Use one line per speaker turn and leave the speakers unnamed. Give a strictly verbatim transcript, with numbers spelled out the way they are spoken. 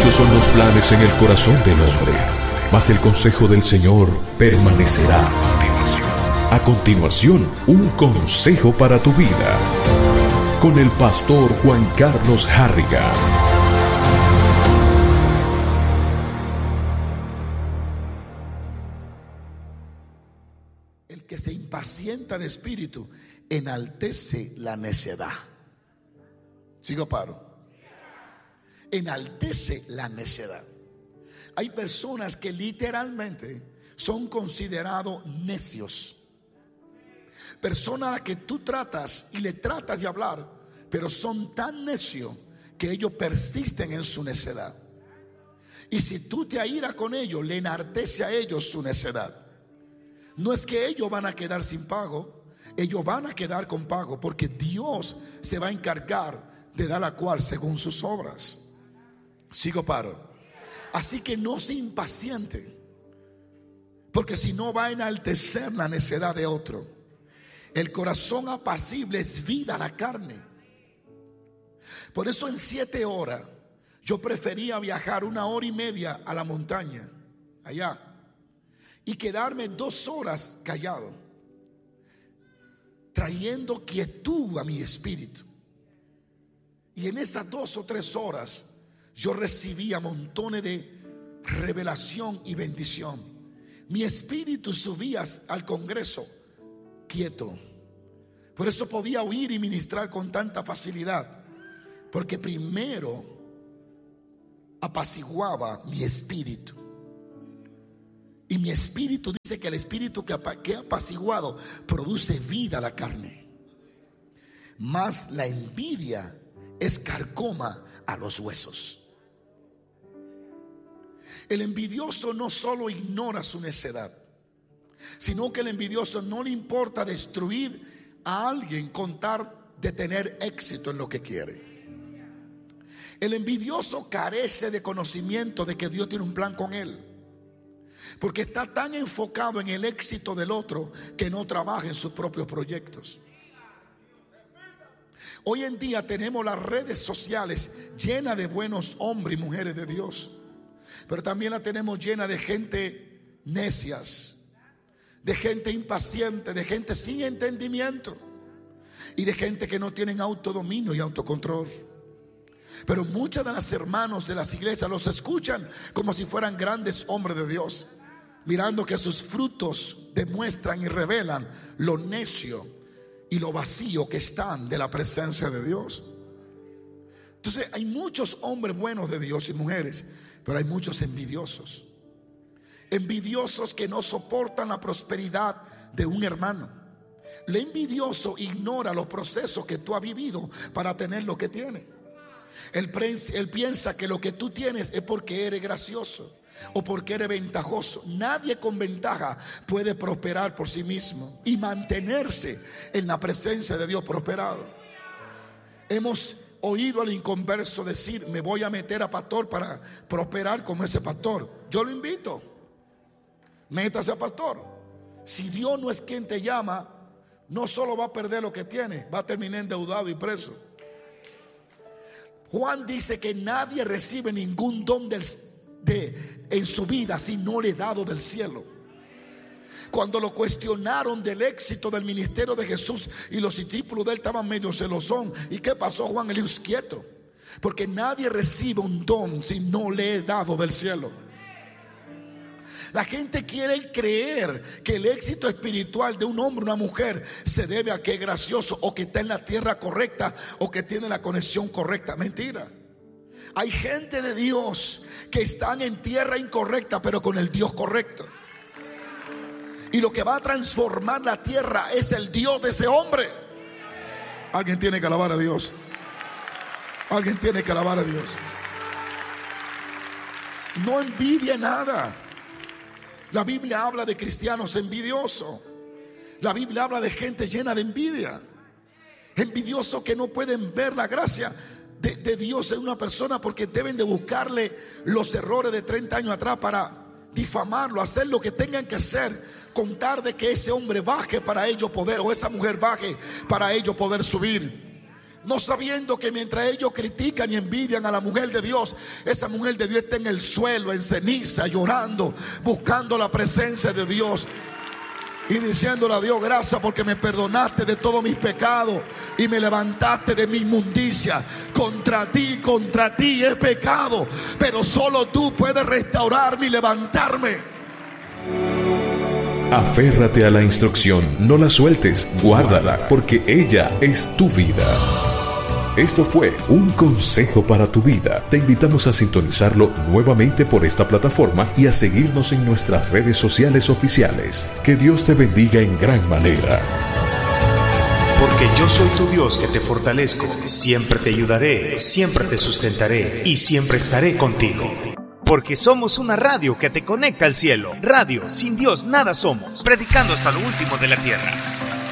Muchos son los planes en el corazón del hombre, mas el consejo del Señor permanecerá. A continuación, un consejo para tu vida, con el pastor Juan Carlos Harrigan.
El que se impacienta de espíritu enaltece la necedad. ¿Sigo paro? Enaltece la necedad. Hay personas que literalmente son considerados necios. Personas a las que tú tratas y le tratas de hablar, pero son tan necios que ellos persisten en su necedad. Y si tú te airas con ellos, le enaltece a ellos su necedad. No es que ellos van a quedar sin pago, ellos van a quedar con pago, porque Dios se va a encargar de dar a cual según sus obras. Sigo paro. Así que no se impaciente, porque si no va a enaltecer la necedad de otro. El corazón apacible es vida a la carne. Por eso en siete horas yo prefería viajar una hora y media a la montaña, allá, y quedarme dos horas callado, trayendo quietud a mi espíritu. Y en esas dos o tres horas yo recibía montones de revelación y bendición. Mi espíritu subía al Congreso quieto. Por eso podía oír y ministrar con tanta facilidad, porque primero apaciguaba mi espíritu. Y mi espíritu dice que el espíritu que ha apaciguado produce vida a la carne. Mas la envidia es carcoma a los huesos. El envidioso no solo ignora su necedad, sino que el envidioso no le importa destruir a alguien con tal de tener éxito en lo que quiere. El envidioso carece de conocimiento de que Dios tiene un plan con él, porque está tan enfocado en el éxito del otro que no trabaja en sus propios proyectos. Hoy en día tenemos las redes sociales llenas de buenos hombres y mujeres de Dios, pero también la tenemos llena de gente necias, de gente impaciente, de gente sin entendimiento y de gente que no tienen autodominio y autocontrol. Pero muchas de las hermanos de las iglesias los escuchan como si fueran grandes hombres de Dios, mirando que sus frutos demuestran y revelan lo necio y lo vacío que están de la presencia de Dios. Entonces hay muchos hombres buenos de Dios y mujeres, pero hay muchos envidiosos. Envidiosos que no soportan la prosperidad de un hermano. El envidioso ignora los procesos que tú has vivido para tener lo que tiene. Él, él piensa que lo que tú tienes es porque eres gracioso o porque eres ventajoso. Nadie con ventaja puede prosperar por sí mismo y mantenerse en la presencia de Dios prosperado. Hemos oído al inconverso decir: me voy a meter a pastor para prosperar como ese pastor. Yo lo invito, métase a pastor. Si Dios no es quien te llama, no solo va a perder lo que tiene, va a terminar endeudado y preso. Juan dice que nadie recibe ningún don del, de, en su vida si no le es dado del cielo. Cuando lo cuestionaron del éxito del ministerio de Jesús y los discípulos de él estaban medio celosón, ¿y qué pasó, Juan? Él dijo: quieto, porque nadie recibe un don si no le es dado del cielo. La gente quiere creer que el éxito espiritual de un hombre o una mujer se debe a que es gracioso, o que está en la tierra correcta, o que tiene la conexión correcta. Mentira. Hay gente de Dios que están en tierra incorrecta, pero con el Dios correcto. Y lo que va a transformar la tierra es el Dios de ese hombre. Alguien tiene que alabar a Dios. Alguien tiene que alabar a Dios. No envidie nada. La Biblia habla de cristianos envidiosos. La Biblia habla de gente llena de envidia. Envidiosos que no pueden ver la gracia de, de Dios en una persona, porque deben de buscarle los errores de treinta años atrás para difamarlo, hacer lo que tengan que hacer, contar de que ese hombre baje para ellos poder, o esa mujer baje para ellos poder subir. no sabiendo que mientras ellos critican y envidian a la mujer de Dios, esa mujer de Dios está en el suelo, en ceniza, llorando, buscando la presencia de Dios y diciéndole a Dios: gracias porque me perdonaste de todos mis pecados y me levantaste de mi inmundicia. Contra ti, contra ti he pecado, pero solo tú puedes restaurarme y levantarme.
Aférrate a la instrucción, no la sueltes, guárdala, porque ella es tu vida. Esto fue Un Consejo para tu Vida. Te invitamos a sintonizarlo nuevamente por esta plataforma y a seguirnos en nuestras redes sociales oficiales. Que Dios te bendiga en gran manera.
Porque yo soy tu Dios que te fortalezco, siempre te ayudaré, siempre te sustentaré y siempre estaré contigo. Porque somos una radio que te conecta al cielo. Radio, sin Dios nada somos. Predicando hasta lo último de la tierra.